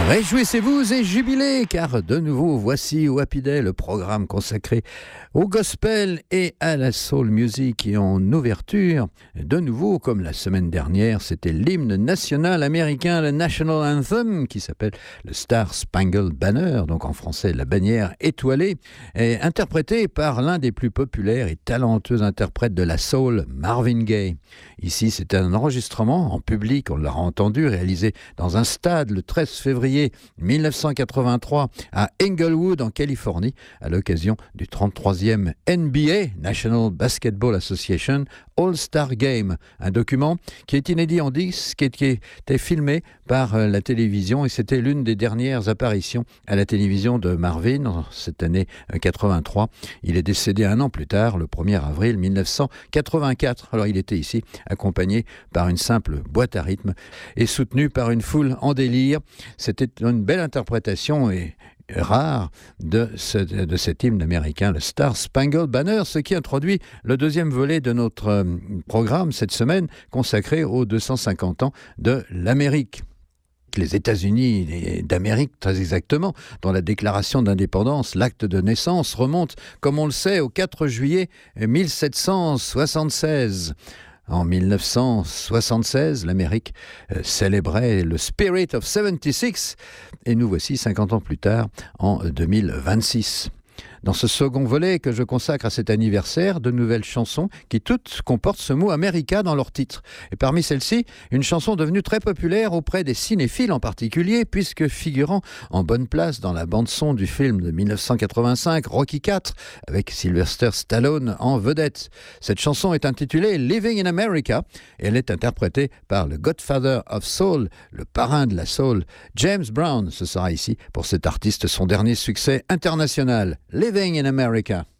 Réjouissez-vous et jubilez, car de nouveau, voici au Happy Day, le programme consacré au gospel et à la soul music. Et en ouverture, de nouveau, comme la semaine dernière, c'était l'hymne national américain, le National Anthem, qui s'appelle le Star Spangled Banner, donc en français la bannière étoilée, est interprété par l'un des plus populaires et talentueux interprètes de la soul, Marvin Gaye. Ici, c'est un enregistrement en public, on l'a entendu, réalisé dans un stade le 13 février 1983 à Inglewood, en Californie, à l'occasion du 33e NBA, National Basketball Association All-Star Game, un document qui est inédit en disque et qui était filmé par la télévision, et c'était l'une des dernières apparitions à la télévision de Marvin en cette année 83. Il est décédé un an plus tard, le 1er avril 1984. Alors il était ici accompagné par une simple boîte à rythme et soutenu par une foule en délire. C'était une belle interprétation et rare de cet hymne américain, le Star Spangled Banner, ce qui introduit le deuxième volet de notre programme cette semaine, consacré aux 250 ans de l'Amérique. Les États-Unis d'Amérique, très exactement, dont la déclaration d'indépendance, l'acte de naissance, remonte, comme on le sait, au 4 juillet 1776. En 1976, l'Amérique célébrait le Spirit of 76 et nous voici 50 ans plus tard, en 2026. Dans ce second volet que je consacre à cet anniversaire, de nouvelles chansons qui toutes comportent ce mot America dans leur titre. Et parmi celles-ci, une chanson devenue très populaire auprès des cinéphiles en particulier, puisque figurant en bonne place dans la bande-son du film de 1985, Rocky IV, avec Sylvester Stallone en vedette. Cette chanson est intitulée Living in America, et elle est interprétée par le Godfather of Soul, le parrain de la soul, James Brown. Ce sera ici, pour cet artiste, son dernier succès international. Living in America.